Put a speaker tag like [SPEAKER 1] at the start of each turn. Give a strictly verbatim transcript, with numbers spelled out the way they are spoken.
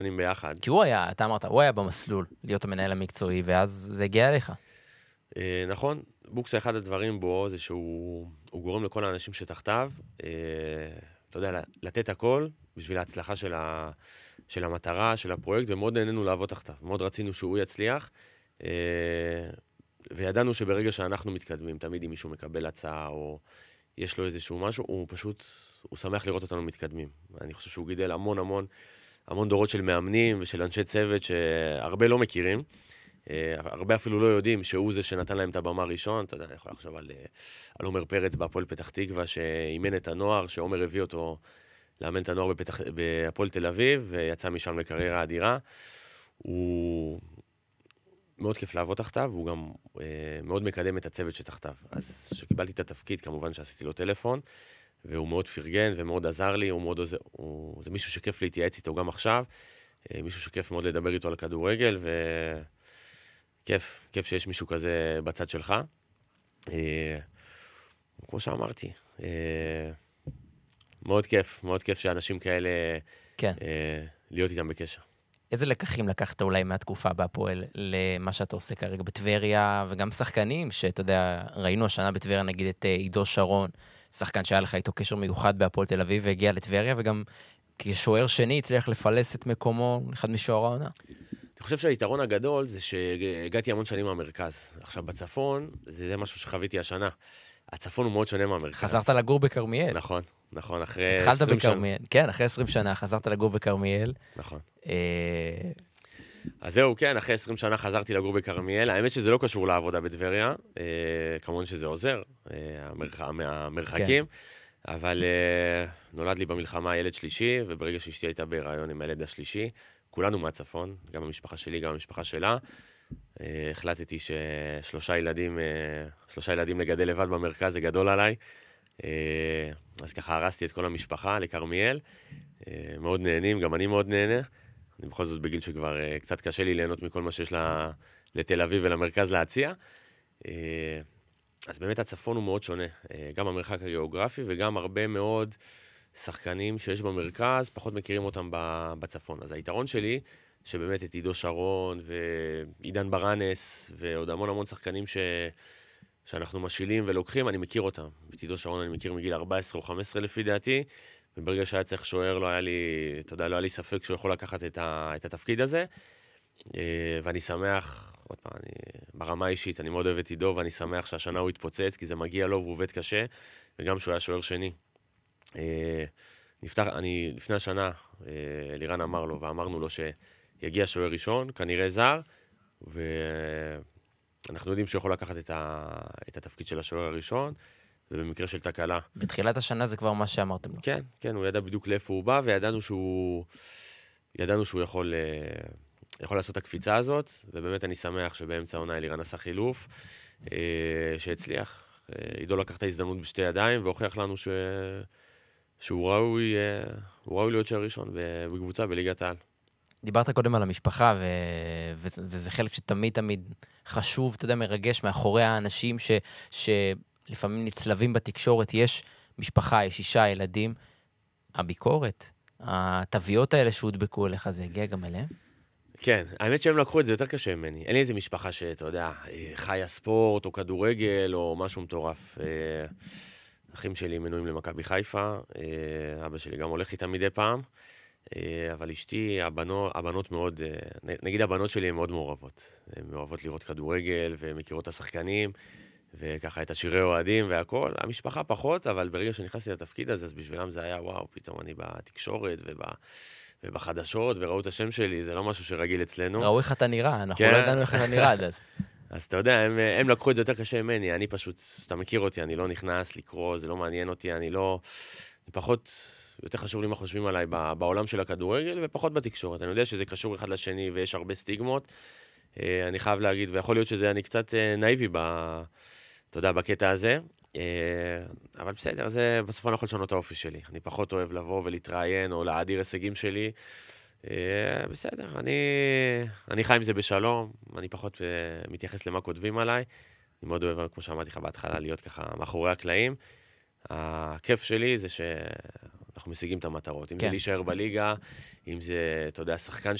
[SPEAKER 1] ביחד.
[SPEAKER 2] כי הוא היה, אתה אמרת, הוא היה במסלול להיות המנהל המקצועי, ואז זה הגיע אליך.
[SPEAKER 1] אה, נכון, בוקסה, אחד הדברים בו זה שהוא גורם לכל האנשים שתחתיו, אה, אתה יודע, לתת הכל בשביל ההצלחה של, ה, של המטרה, של הפרויקט, ומאוד נהנינו לעבוד תחתיו. מאוד רצינו שהוא יצליח, אה, וידענו שברגע שאנחנו מתקדמים, תמיד אם מישהו מקבל הצעה או יש לו איזשהו משהו, הוא פשוט, הוא שמח לראות אותנו מתקדמים. אני חושב שהוא גידל המון המון, המון דורות של מאמנים ושל אנשי צוות שהרבה לא מכירים. הרבה אפילו לא יודעים שהוא זה שנתן להם את הבמה ראשון. אתה יודע, אני יכול לחשוב על, על עומר פרץ בהפועל פתח תקווה, שאימן את הנוער, שעומר הביא אותו לאמן את הנוער בפתח, בהפועל תל אביב, ויצא משם לקריירה אדירה. הוא מאוד כיף לעבוד תחתיו, והוא גם אה, מאוד מקדם את הצוות שתחתיו. אז כשקיבלתי את התפקיד, כמובן שעשיתי לו טלפון, והוא מאוד פרגן ומאוד עזר לי, הוא מאוד עוזר, הוא, זה מישהו שכיף להתייעץ איתו גם עכשיו, אה, מישהו שכיף מאוד לדבר איתו על הכדורגל, ו... כיף, כיף שיש מישהו כזה בצד שלך. אה, כמו שאמרתי, אה, מאוד כיף, מאוד כיף שאנשים כאלה,
[SPEAKER 2] כן.
[SPEAKER 1] אה, להיות איתם בקשר.
[SPEAKER 2] איזה לקחים לקחת אולי מהתקופה בהפועל למה שאתה עושה כרגע בטבריה, וגם שחקנים שאתה יודע, ראינו השנה בטבריה נגיד את עידו שרון, שחקן שהיה לך איתו קשר מיוחד בהפועל תל אביב, והגיע לטבריה, וגם כשוער שני הצליח לפלס את מקומו, אחד משוער העונה.
[SPEAKER 1] אני חושב שהיתרון הגדול זה שהגעתי המון שנים מהמרכז. עכשיו, בצפון, זה משהו שחוויתי השנה. הצפון הוא מאוד שונה מהמרכז.
[SPEAKER 2] חזרת לגור בכרמיאל.
[SPEAKER 1] נכון, נכון, אחרי
[SPEAKER 2] התחלת בכרמיאל. כן, אחרי עשרים שנה חזרת לגור בכרמיאל.
[SPEAKER 1] נכון. אז זהו, כן, אחרי עשרים שנה חזרתי לגור בכרמיאל. האמת שזה לא קשור לעבודה בטבריה, כמובן שזה עוזר, המרחקים, אבל נולד לי במלחמה ילד שלישי, וברגע שאשתי הייתה בהיריון עם הילד השלישי, כולנו מהצפון, גם המשפחה שלי, גם המשפחה שלה. החלטתי ששלושה ילדים, שלושה ילדים לגדל לבד במרכז, זה גדול עליי. אז ככה הרסתי את כל המשפחה לכרמיאל. מאוד נהנים, גם אני מאוד נהנה. אני בכל זאת בגיל שכבר קצת קשה לי ליהנות מכל מה שיש לה, לתל אביב ולמרכז להציע. אז באמת הצפון הוא מאוד שונה. גם המרחק הגיאוגרפי וגם הרבה מאוד שחקנים שיש במרכז, פחות מכירים אותם בצפון. אז היתרון שלי, שבאמת את עידו שרון ועידן ברנס ועוד המון המון שחקנים ש... שאנחנו משילים ולוקחים, אני מכיר אותם. את עידו שרון אני מכיר מגיל ארבע עשרה או חמש עשרה לפי דעתי, וברגע שהיה צריך שוער לא היה לי, אתה יודע, לא היה לי ספק שהוא יכול לקחת את, ה... את התפקיד הזה. ואני שמח, עוד פעם, אני... ברמה האישית, אני מאוד אוהב את עידו, ואני שמח שהשנה הוא התפוצץ, כי זה מגיע לו והוא עובד קשה, וגם שהוא היה שוער שני. נפתח, אני, לפני השנה, לירן אמר לו, ואמרנו לו שיגיע שוער ראשון, כנראה זר, ואנחנו יודעים שהוא יכול לקחת את, ה, את התפקיד של השוער הראשון, ובמקרה של תקלה.
[SPEAKER 2] בתחילת השנה זה כבר מה שאמרתם לו.
[SPEAKER 1] כן, כן, הוא ידע בדיוק לאיפה הוא בא, וידענו שהוא, ידענו שהוא יכול, יכול לעשות את הקפיצה הזאת, ובאמת אני שמח שבאמצע העונה לירן עשה חילוף, שהצליח. עידו לקח את ההזדמנות בשתי ידיים, והוכיח לנו ש... שהוא ראוי, הוא ראוי להיות שוער ראשון בקבוצה בליגת העל.
[SPEAKER 2] דיברת קודם על המשפחה, ו... וזה חלק שתמיד תמיד חשוב, אתה יודע, מרגש מאחורי האנשים ש... שלפעמים נצלבים בתקשורת, יש משפחה, יש אישה, ילדים, הביקורת, התוויות האלה שהודבקו אליך, זה הגיע גם אליהם?
[SPEAKER 1] כן, האמת שהם לקחו את זה יותר קשה ממני. אין לי איזה משפחה שאתה יודע, חיה ספורט או כדורגל או משהו מטורף. אחים שלי מנויים למכבי חיפה, אבא שלי גם הולך איתם מדי פעם, אבל אשתי, הבנות, הבנות מאוד, נגיד הבנות שלי הן מאוד מעורבות. הן מעורבות לראות כדורגל ומכירות את השחקנים, וככה את השירי אוהדים והכל. המשפחה פחות, אבל ברגע שנכנסתי לתפקיד הזה, אז בשבילם זה היה וואו, פתאום אני בתקשורת וב... ובחדשות, וראו את השם שלי, זה לא משהו שרגיל אצלנו.
[SPEAKER 2] ראו איך אתה נראה, אנחנו לא ידענו איך אתה נראה עד אז.
[SPEAKER 1] אז אתה יודע, הם, הם לקחו את זה יותר קשה ממני, אני פשוט, אתה מכיר אותי, אני לא נכנס לקרוא, זה לא מעניין אותי, אני לא... זה פחות, יותר חשוב לי מה חושבים עליי בעולם של הכדורגל, ופחות בתקשורת. אני יודע שזה קשור אחד לשני, ויש הרבה סטיגמות. אני חייב להגיד, ויכול להיות שזה אני קצת נאיבי, ב, אתה יודע, בקטע הזה. אבל בסדר, זה בסוף אני לא יכול לשנות את האופי שלי. אני פחות אוהב לבוא ולהתראיין, או להאדיר הישגים שלי. בסדר, אני, אני חי עם זה בשלום, אני פחות מתייחס למה כותבים עליי. אני מאוד אוהב, כמו שאמרתי לך בהתחלה, להיות ככה מאחורי הקלעים. הכיף שלי זה שאנחנו משיגים את המטרות. אם זה
[SPEAKER 2] כן.
[SPEAKER 1] להישאר בליגה, אם זה, אתה יודע, שחקן